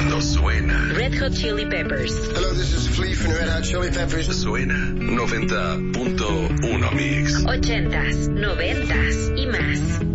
Cuando suena Red Hot Chili Peppers. Hello, this is Flea from Red Hot Chili Peppers. Suena 90.1 Mix. 80s, 90s y más.